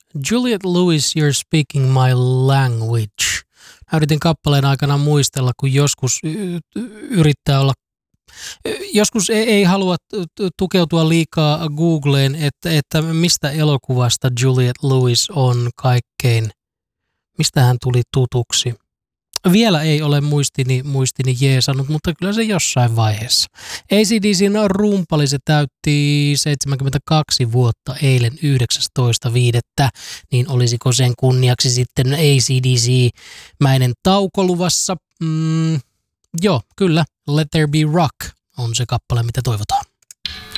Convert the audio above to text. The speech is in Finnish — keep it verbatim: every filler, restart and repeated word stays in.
Juliette Lewis, You're Speaking My Language. Mä yritin kappaleen aikana muistella, kun joskus y- yrittää olla, joskus ei, ei halua tukeutua liikaa Googleen, että, että mistä elokuvasta Juliette Lewis on kaikkein, mistä hän tuli tutuksi. Vielä ei ole muistini, muistini jeesannut, mutta kyllä se jossain vaiheessa. A C D C:n rumpali, se täytti seitsemänkymmentäkaksi vuotta eilen yhdeksästoista viidettä, niin olisiko sen kunniaksi sitten A C D C-mäinen tauko luvassa? Mm, joo, kyllä. Let There Be Rock on se kappale, mitä toivotaan.